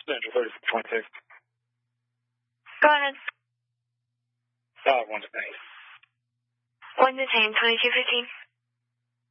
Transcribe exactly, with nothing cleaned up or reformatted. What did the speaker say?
Central thirty-six twenty-six. Go ahead. Uh, one detained. One detained, twenty-two fifteen.